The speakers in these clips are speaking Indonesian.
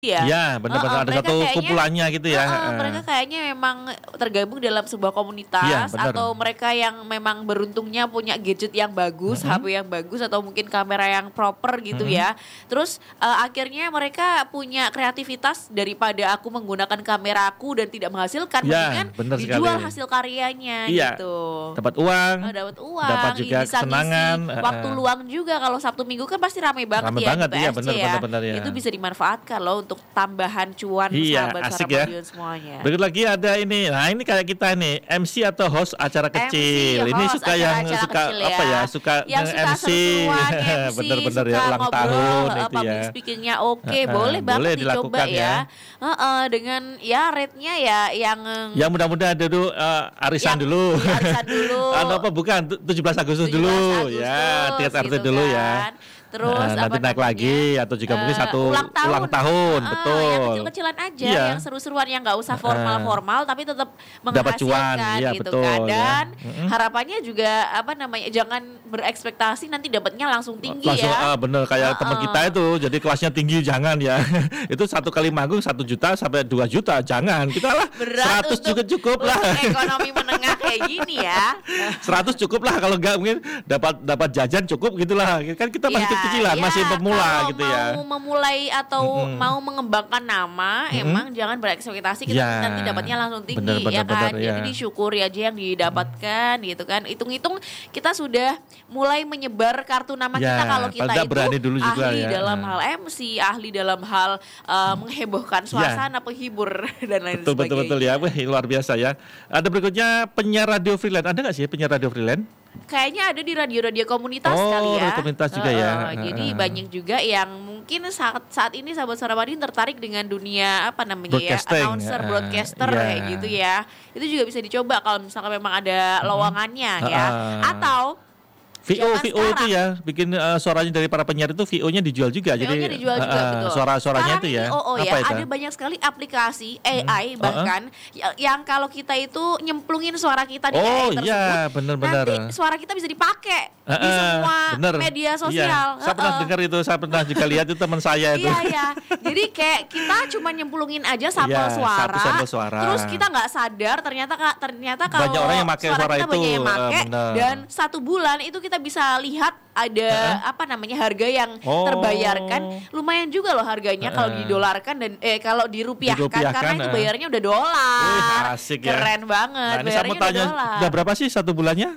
ya. Iya, benar-benar ada Mereka satu kayaknya kumpulannya gitu ya. mereka kayaknya memang tergabung dalam sebuah komunitas Iya, benar. atau mereka yang memang beruntungnya punya gadget yang bagus, HP yang bagus atau mungkin kamera yang proper gitu ya. Terus akhirnya mereka punya kreativitas daripada aku menggunakan kameraku dan tidak menghasilkan, Ya, mendingan benar dijual sekali. hasil karyanya Iya. gitu. Dapat uang, Dapat uang, dapat juga bisa kesenangan, ngisi waktu luang juga. Kalau Sabtu Minggu kan pasti ramai banget Ramai ya banget, di iya, PSC benar, ya. Itu bisa dimanfaatkan loh untuk tambahan cuan Iya, sahabat asik Suara ya. Madiun semuanya. Berikut lagi ada ini. Nah, ini kayak kita nih, MC atau host acara kecil. Ini host suka yang acara-acara suka kecil apa ya? Suka yang suka MC. seru-seruan, MC, Bener-bener suka ya, ulang ngobrol, tahun itu public ya. speakingnya oke, boleh Boleh banget dicoba dilakukan ya. Dengan ya rate-nya ya yang Ya mudah-mudahan dulu arisan yang- dulu. iya, arisan dulu. Apa bukan 17 Agustus 17 dulu Agustus, ya, tingkat RT gitu dulu kan. ya. Terus nanti apa naik namanya? lagi atau juga mungkin satu ulang tahun, betul. Yang kecil-kecilan aja, Iya. yang seru-seruan, yang nggak usah formal-formal tapi tetap Dapat cuan, menghasilkan iya, gitu betul, kan. ya. Dan harapannya juga apa namanya, jangan berekspektasi nanti dapatnya langsung tinggi Langsung ya. bener kayak teman kita itu, jadi kelasnya tinggi, jangan ya. Itu satu kali manggung 1 juta sampai 2 juta, jangan. Kita lah Berat 100 juga cukup lah. untuk ekonomi menengah kayak gini ya. 100 cukup lah, kalau enggak mungkin dapat jajan cukup gitulah. Kan kita masih Ya, kecil-kecilan, ya, masih pemula kalau gitu ya. mau memulai atau mau mengembangkan nama, emang jangan berekspektasi kita Ya, nanti dapatnya langsung tinggi, benar, ya kan? benar, ya. Jadi disyukuri aja yang didapatkan gitu kan. Hitung-hitung kita sudah mulai menyebar kartu nama Ya, kita kalau kita paling itu berani dulu juga ahli ya. dalam hal MC, ahli dalam hal menghebohkan suasana, penghibur dan lain sebagainya. Betul ya. Wah, luar biasa ya. Ada berikutnya penyiar radio freelance. Ada nggak sih penyiar radio freelance? Kayaknya ada di radio-radio komunitas Oh, kali ya. radio komunitas juga ya. Jadi banyak juga yang mungkin saat ini sahabat Suara Madiun tertarik dengan dunia apa namanya ya, Broadcasting, announcer, broadcaster iya. kayak gitu ya. Itu juga bisa dicoba kalau misalkan memang ada lowongannya ya. Atau VO zaman VO itu sekarang. ya, bikin suaranya dari para penyiar itu VO-nya dijual juga. VO-nya Jadi dijual juga, betul. suara-suaranya Sekarang itu ya. ini, Apa ya, itu? ada banyak sekali aplikasi AI bahkan yang kalau kita itu nyemplungin suara kita di AI tersebut, iya, benar-benar. nanti suara kita bisa dipakai di semua bener. media Iya. sosial. Saya pernah dengar itu, saya pernah juga lihat itu teman saya itu. Iya. Jadi kayak kita cuma nyemplungin aja sampel Iya, suara. satu sampel suara. Terus kita nggak sadar ternyata kalau Banyak orang yang pakai suara kita itu, banyak yang pakai, bener. dan 1 bulan itu kita bisa lihat ada apa namanya harga yang terbayarkan, lumayan juga loh harganya kalau didolarkan dan kalau dirupiahkan, karena itu bayarnya udah dolar. Wih, asik ya. Keren banget. Nah, ini saya mau tanya, udah berapa sih 1 bulannya?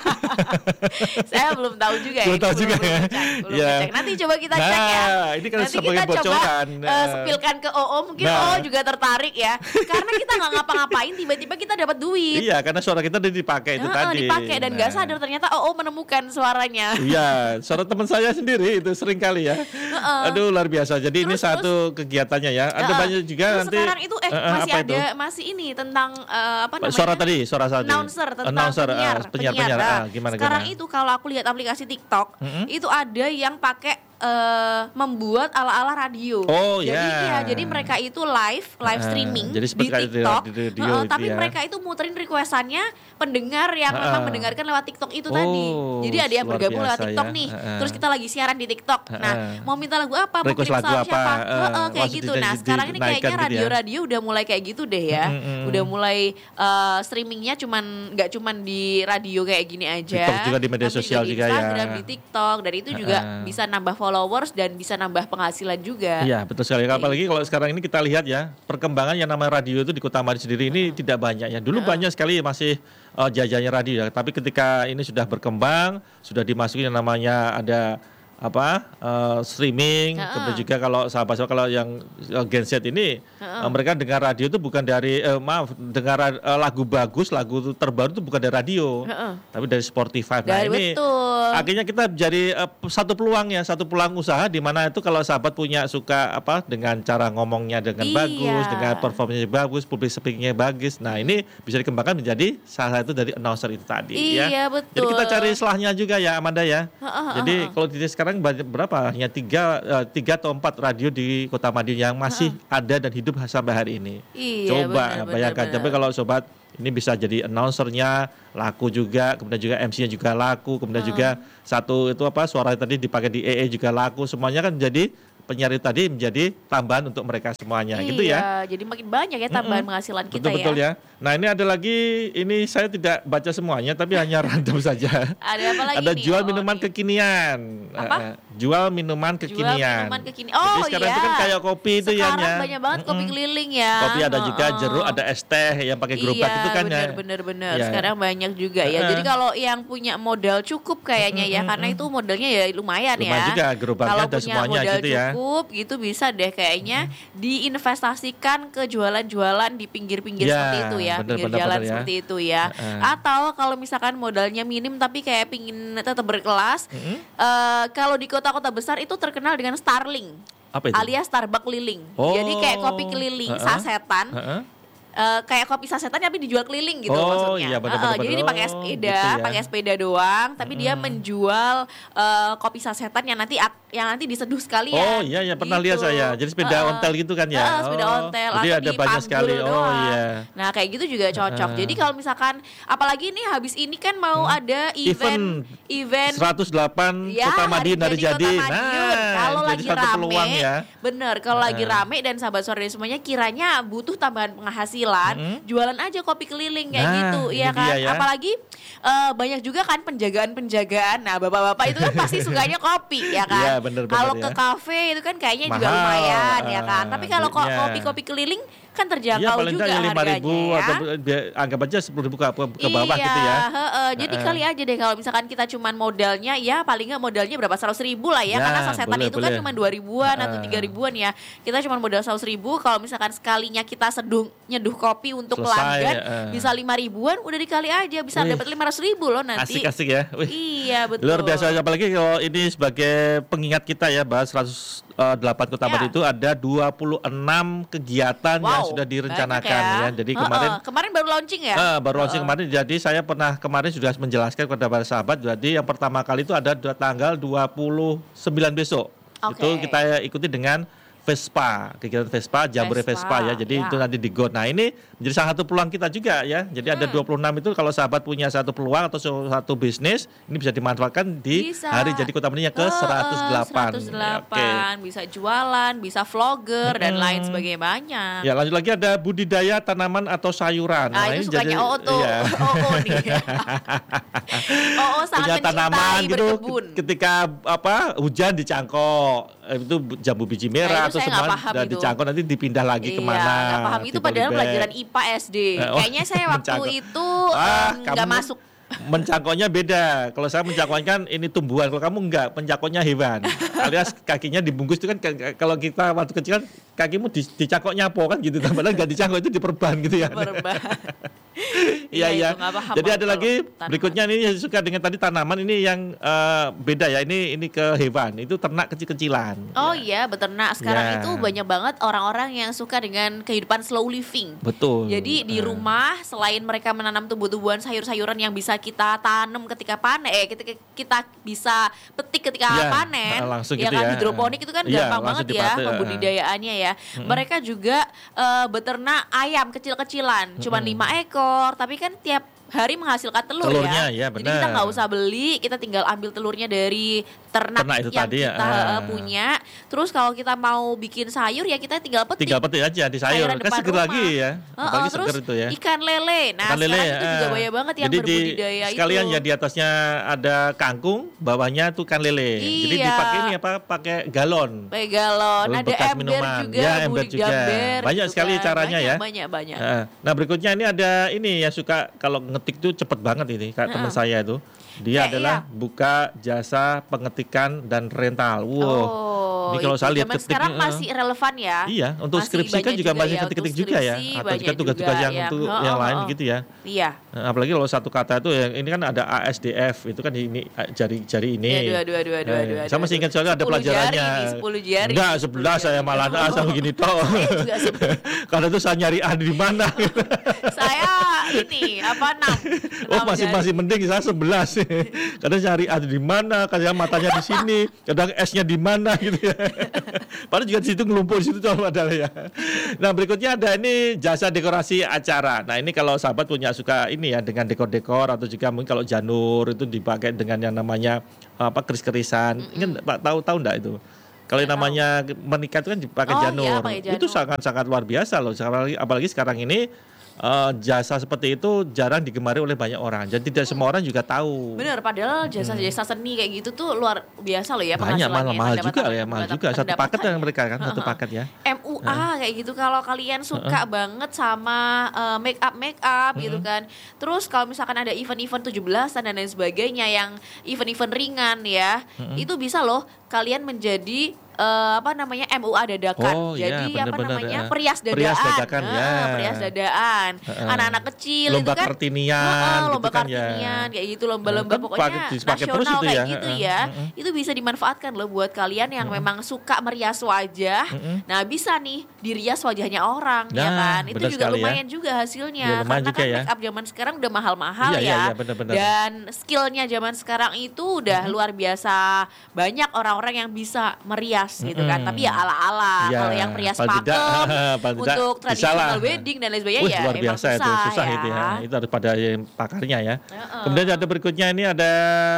Saya belum tahu juga ya. Belum tahu juga ya. Belum Iya. ngecek. Nanti coba kita cek ya. Ini kan Nanti sebagai kita coba bocoran. sepilkan ke OO, mungkin Nah. OO juga tertarik ya. Karena kita nggak ngapa-ngapain, tiba-tiba kita dapat duit. Iya, karena suara kita udah dipakai itu tadi. Dipakai dan nggak sadar ternyata OO menemukan suaranya. Iya, suara teman saya sendiri itu sering kali ya. Aduh, luar biasa. Jadi ini satu kegiatannya ya. Ada banyak juga Terus nanti. sekarang itu masih apa ada itu? masih ini tentang apa namanya? Suara tadi. Announcer tentang penyiar. Nah, gimana? Sekarang itu kalau aku lihat aplikasi TikTok, itu ada yang pakai membuat ala-ala radio. Oh, jadi ya. jadi mereka itu live streaming jadi di seperti kayak TikTok. di radio itu Tapi ya. mereka itu muterin requestannya pendengar yang memang mendengarkan lewat TikTok itu tadi. Jadi ada yang luar bergabung lewat biasa TikTok ya. nih. Terus kita lagi siaran di TikTok. Nah, mau minta lagu apa? Mau Request kirim lagu salam apa? siapa? Kayak langsung gitu. Nah, sekarang ini dinaikkan kayaknya gitu ya. radio-radio udah mulai kayak gitu deh ya. Udah mulai streamingnya nggak cuman di radio kayak gini aja. TikTok juga di media tapi sosial di juga ya. Instagram, di TikTok, dan itu juga bisa nambah followers dan bisa nambah penghasilan juga. Iya, betul sekali. Apalagi kalau sekarang ini kita lihat ya, perkembangan yang namanya radio itu di Kota Madiun sendiri ini tidak banyak ya. Dulu banyak sekali masih jajannya radio ya. Tapi ketika ini sudah berkembang, sudah dimasuki yang namanya ada streaming. Kemudian juga kalau sahabat-sahabat kalau yang Gen Z ini mereka dengar radio itu bukan dari dengar lagu bagus, lagu terbaru itu bukan dari radio, tapi dari Spotify. Nah, ini betul. akhirnya kita jadi satu peluang usaha di mana itu kalau sahabat punya suka dengan cara ngomongnya dengan bagus, dengan performanya bagus, public speakingnya bagus. Nah, ini bisa dikembangkan menjadi salah satu dari announcer itu tadi ya. Betul. Jadi kita cari selahnya juga ya, Amanda ya. Jadi kalau di sekarang berapa? Hanya 3 atau 4 radio di Kota Madiun yang masih ada dan hidup sampai hari ini. Coba bayangkan. Tapi kalau sobat ini bisa jadi announcernya laku juga, kemudian juga MC-nya juga laku, kemudian juga satu itu suara tadi dipakai di EE juga laku. Semuanya kan jadi penyiar itu tadi menjadi tambahan untuk mereka semuanya, gitu ya. Jadi makin banyak ya tambahan penghasilan kita. Betul ya. Nah ini ada lagi, ini saya tidak baca semuanya tapi hanya random saja. Ada apa lagi ada nih? jual minuman kekinian. Apa? Jual minuman kekinian. Oh jadi sekarang itu kan kayak kopi itu ya. Sekarang banyak banget kopi keliling ya. Kopi ada juga jeruk, ada es teh yang pakai gerobak itu kan ya. Bener. Sekarang banyak juga ya. Jadi kalau yang punya modal cukup kayaknya ya, karena itu modalnya ya lumayan ya. Juga gerobaknya ada semuanya modal gitu ya. Cukup gitu bisa deh kayaknya diinvestasikan ke jualan-jualan di pinggir-pinggir seperti itu ya, pinggir jalan seperti itu ya. Atau kalau misalkan modalnya minim tapi kayak pingin tetap berkelas, kalau di kota-kota besar itu terkenal dengan Starling. Apa itu? Alias Starbucks keliling. Jadi kayak kopi keliling sasetan. Kayak kopi sasetan tapi dijual keliling gitu maksudnya. Iya, bener. Jadi ini pakai sepeda, gitu ya. Pakai sepeda doang, tapi dia menjual kopi sasetan yang nanti diseduh sekali ya. Oh iya, pernah lihat saya. Jadi sepeda ontel gitu kan ya. Sepeda ontel jadi ada banyak sekali. Iya. Nah, kayak gitu juga cocok. Jadi kalau misalkan apalagi ini habis ini kan mau ada event 108 Kota Madiun hari jadi. Kalau lagi rame, ya. Bener, kalau lagi rame dan sahabat sore semuanya kiranya butuh tambahan penghasilan, jualan aja kopi keliling kayak gitu, ya kan? Ya. Apalagi banyak juga kan penjagaan. Nah, bapak-bapak itu kan pasti sukanya kopi, ya kan? Ya, bener, kalau ke kafe itu kan kayaknya juga lumayan, ya kan? Tapi kalau kopi keliling kan terjangkau juga harganya ya. Atau anggap aja 10.000 ke bawah gitu ya. Jadi kali aja deh kalau misalkan kita cuman modalnya ya paling nggak modalnya berapa 100.000 lah ya, karena sasetan itu kan cuma 2.000-an atau 3.000-an ya. Kita cuma modal 100.000, kalau misalkan sekalinya kita nyeduh kopi untuk pelanggan bisa 5.000-an, udah dikali aja bisa dapat 500.000 loh nanti. Asik ya. Iya betul. Luar biasa, apalagi kalau ini sebagai pengingat kita ya, bahas 108 Kota Madiun itu ada 26 kegiatan yang sudah direncanakan ya. Jadi kemarin baru launching ya? Baru launching kemarin. Jadi saya pernah kemarin sudah menjelaskan kepada para sahabat. Jadi yang pertama kali itu ada tanggal 29 besok. Itu kita ikuti dengan Vespa, kegiatan Vespa, Jambore Vespa ya. Jadi itu nanti di GOR. Nah, ini menjadi salah satu peluang kita juga ya. Jadi ada 26 itu, kalau sahabat punya satu peluang atau satu bisnis, ini bisa dimanfaatkan di hari jadi Kota Madiun yang ke 108. 108. Bisa jualan, bisa vlogger dan lain sebagainya banyak. Ya, lanjut lagi ada budidaya tanaman atau sayuran. Nah, itu sukanya tuh. Iya. Nih. Sangat tanaman gitu, berkebun. ketika hujan dicangkok, itu jambu biji merah atau semua sudah dicangkok, nanti dipindah lagi kemana. Nggak paham itu padahal pelajaran IPA SD. Kayaknya saya waktu itu nggak masuk. Mencangkoknya beda. Kalau saya mencangkoknya kan ini tumbuhan, kalau kamu enggak, pencangkoknya hewan. Alias kakinya dibungkus itu kan, kalau kita waktu kecil kan kakimu dicangkoknya apa kan gitu. Padahal enggak dicangkok, itu diperban gitu ya. Iya. Jadi ada lagi tanaman. Berikutnya ini suka dengan tadi tanaman, ini yang beda ya. Ini ke hewan, itu ternak kecil-kecilan. Iya, beternak. Sekarang itu banyak banget orang-orang yang suka dengan kehidupan slow living. Betul. Jadi di rumah selain mereka menanam tumbuh-tumbuhan, sayur-sayuran yang bisa kita tanam ketika panen, kita bisa petik ketika panen. Langsung ya gitu kan, ya. hidroponik itu kan gampang banget ya pembudidayaannya ya. Mereka juga beternak ayam kecil-kecilan, cuma 5 ekor, tapi kan tiap hari menghasilkan telurnya ya. Jadi kita nggak usah beli, kita tinggal ambil telurnya dari ternak itu yang tadi, kita punya. Terus kalau kita mau bikin sayur ya kita tinggal petik aja di sayur, kan seger lagi ya. Apalagi terus seger itu ya. Ikan lele. Nah, sekarang itu juga banyak banget yang berbudidaya itu. Sekalian ya, di atasnya ada kangkung, bawahnya tuh ikan lele. Jadi dipakai ini pakai galon. Pakai galon. Ada ember juga, ember juga. Banyak gitu sekali caranya ya. Banyak. Nah, berikutnya ini ada ini yang suka kalau ngetik tuh cepet banget ini, kayak teman saya itu. Dia adalah buka jasa pengetikan dan rental. Ini kalau saya lihat ketik sekarang masih relevan ya. Iya, untuk skripsi kan juga masih ketik-ketik juga ya. Atau juga tugas-tugas yang untuk yang lain gitu ya. Iya. Apalagi kalau satu kata itu yang ini kan ada ASDF, itu kan ini jari ini. Dua. Saya masih ingat soalnya ada pelajarannya. 10 jari. Enggak, 11 saya malah sama gini toh. Karena itu saya nyari A di mana. Saya ini 6. Masih mending saya 11. Kadang cari ada di mana, kadang matanya di sini, kadang S-nya di mana gitu ya. Padahal juga di situ ngelumpur di situ adalah ya. Nah, berikutnya ada ini jasa dekorasi acara. Nah, ini kalau sahabat punya suka ini ya dengan dekor-dekor, atau juga mungkin kalau janur itu dipakai dengan yang namanya keris-kerisan. Ini Pak tahu enggak itu? Kalau namanya menikah itu kan pakai janur. Iya, itu sangat-sangat luar biasa loh. Apalagi sekarang ini jasa seperti itu jarang digemari oleh banyak orang. Jadi tidak semua orang juga tahu. Bener, padahal jasa-jasa seni kayak gitu tuh luar biasa loh ya penghasilannya. Banyak, mahal juga ya, mahal juga. Satu paket dengan mereka kan, satu paket ya. MUA kayak gitu, kalau kalian suka banget sama make up gitu kan. Terus kalau misalkan ada event-event 17-an dan lain sebagainya yang event-event ringan ya, itu bisa loh kalian menjadi MUA dadakan. Jadi perias dadaan. Perias dadaan. Anak-anak kecil lomba itu kan kartinian, lomba kartinian kayak gitu, lomba-lomba pokoknya nasional kayak gitu ya. Itu bisa dimanfaatkan loh buat kalian yang memang suka merias wajah. Nah, bisa nih dirias wajahnya orang ya kan. Itu juga lumayan juga hasilnya. Karena kan make up zaman sekarang udah mahal-mahal ya. Dan skillnya zaman sekarang itu udah luar biasa. Banyak orang-orang yang bisa merias gitu kan, tapi ya ala-ala. Kalau yang merias pakem untuk tradisional wedding dan lain sebagainya ya luar biasa itu, susah ya. Itu ya. Itu harus pada pakarnya ya. Kemudian ada berikutnya ini ada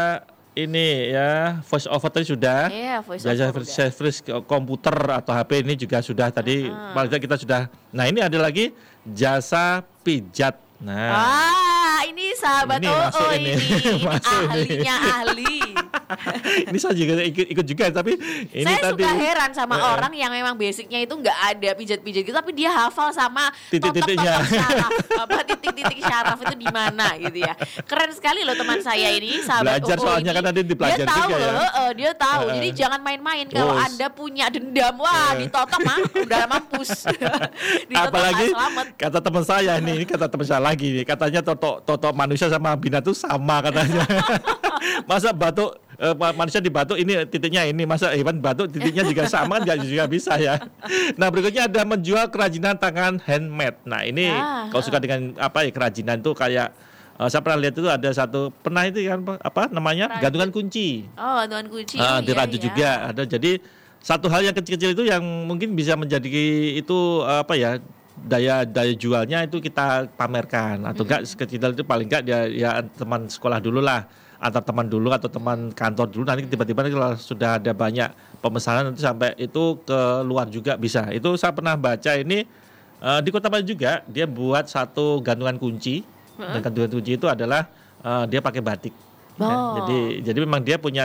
ini ya, voice over tadi sudah. Service komputer atau HP ini juga sudah tadi. Paling tidak kita sudah. Nah, ini ada lagi jasa pijat. Nah, ini sahabat ini ahlinya ahli. Ini saya juga ikut juga, tapi ini saya suka heran sama orang yang memang basicnya itu nggak ada pijat-pijat gitu, tapi dia hafal sama titik-titiknya, titik-titik syaraf itu di mana gitu ya. Keren sekali loh teman saya ini, sahabat belajar soalnya kan ada dipelajari juga ya. Dia tahu. Jadi jangan main-main kalau Anda punya dendam, ditotok mah udah mampus. Apalagi kata teman saya ini kata teman saya lagi nih, katanya totok manusia sama binatang itu sama katanya. Masa batuk manusia dibatuk ini titiknya ini, masa hewan batuk titiknya juga sama kan juga bisa ya. Nah, berikutnya ada menjual kerajinan tangan handmade. Nah, ini kalau suka dengan kerajinan tuh kayak saya pernah lihat itu ada itu kan namanya gantungan kunci. Gantungan kunci. Di radio juga ada. Jadi satu hal yang kecil-kecil itu yang mungkin bisa menjadi itu daya jualnya itu kita pamerkan atau enggak sekecil itu, paling enggak ya teman sekolah dulu lah, antar teman dulu atau teman kantor dulu, nanti tiba-tiba kalau sudah ada banyak pemesanan nanti sampai itu ke luar juga bisa. Itu saya pernah baca ini di Kota Batu juga, dia buat satu gantungan kunci. Dan gantungan kunci itu adalah dia pakai batik. Ya, jadi memang dia punya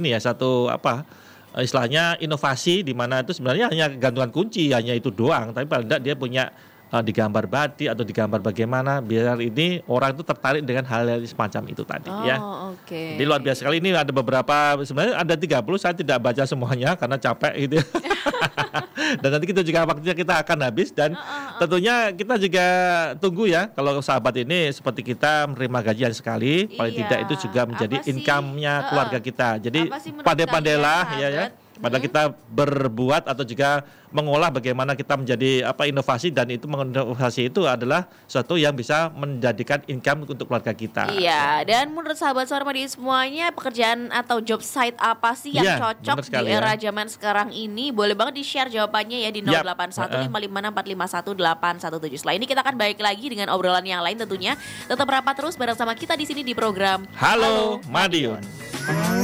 istilahnya inovasi di mana itu sebenarnya hanya gantungan kunci, hanya itu doang, tapi paling tidak dia punya digambar batik atau digambar bagaimana biar ini orang itu tertarik dengan hal yang semacam itu tadi ya. Jadi luar biasa sekali, ini ada beberapa, sebenarnya ada 30, saya tidak baca semuanya karena capek gitu. Dan nanti kita juga waktunya kita akan habis dan tentunya kita juga tunggu ya kalau sahabat ini seperti kita menerima gajian sekali, paling tidak itu juga menjadi income-nya keluarga kita. Jadi pandai-pandailah ya. Padahal kita berbuat atau juga mengolah bagaimana kita menjadi inovasi, dan itu menginovasi itu adalah sesuatu yang bisa menjadikan income untuk keluarga kita. Iya, dan menurut sahabat Suara Madiun semuanya, pekerjaan atau job site apa sih yang cocok di era zaman sekarang ini? Boleh banget di-share jawabannya ya di 081554518117. Setelah ini kita akan balik lagi dengan obrolan yang lain tentunya. Tetap rapat terus bersama kita di sini di program Halo Madiun.